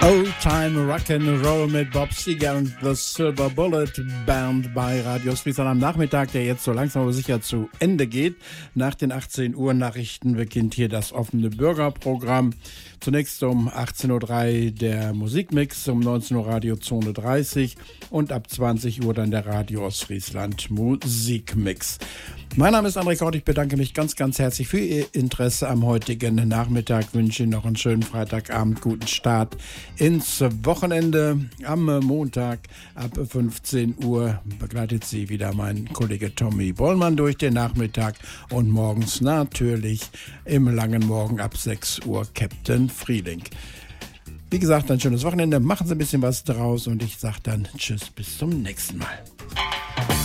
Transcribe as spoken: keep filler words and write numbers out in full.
Old Time Rock'n'Roll mit Bob Seger und The Silver Bullet Band bei Radio Friesland am Nachmittag, der jetzt so langsam aber sicher zu Ende geht. Nach den achtzehn Uhr Nachrichten beginnt hier das offene Bürgerprogramm. Zunächst um achtzehn Uhr drei der Musikmix, um neunzehn Uhr Radiozone dreißig und ab zwanzig Uhr dann der Radio Ostfriesland Musikmix. Mein Name ist André Kort, ich bedanke mich ganz, ganz herzlich für Ihr Interesse am heutigen Nachmittag. Wünsche Ihnen noch einen schönen Freitagabend, guten Start ins Wochenende. Am Montag ab fünfzehn Uhr begleitet Sie wieder mein Kollege Tommy Bollmann durch den Nachmittag und morgens natürlich im langen Morgen ab sechs Uhr Captain Frieling. Wie gesagt, ein schönes Wochenende, machen Sie ein bisschen was draus und ich sage dann Tschüss, bis zum nächsten Mal.